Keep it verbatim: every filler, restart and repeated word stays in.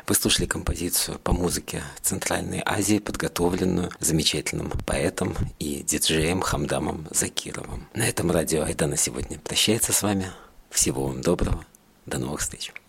Вы слушали композицию по музыке Центральной Азии, подготовленную замечательным поэтом и диджеем Хамдамом Закировым. На этом радио Айда на сегодня прощается с вами. Всего вам доброго. До новых встреч.